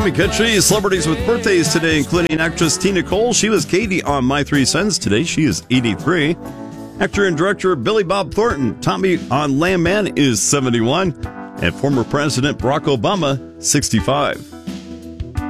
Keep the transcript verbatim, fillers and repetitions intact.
Timmy Country. Celebrities with birthdays today, including actress Tina Cole. She was Katie on My Three Sons today. She is eighty-three. Actor and director Billy Bob Thornton. Tommy on Landman is seventy-one. And former President Barack Obama, sixty-five.